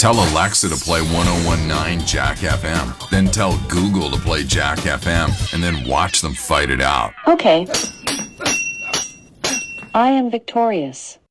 Tell Alexa to play 1019 Jack FM. Then tell Google to play Jack FM, and then watch them fight it out. Okay. I am victorious.